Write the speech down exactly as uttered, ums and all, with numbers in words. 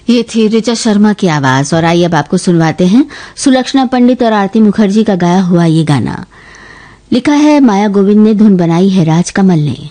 ये थी ऋचा शर्मा की आवाज। और आइए अब आपको सुनवाते हैं सुलक्षणा पंडित और आरती मुखर्जी का गाया हुआ ये गाना। लिखा है माया गोविंद ने, धुन बनाई है राज कमल ने।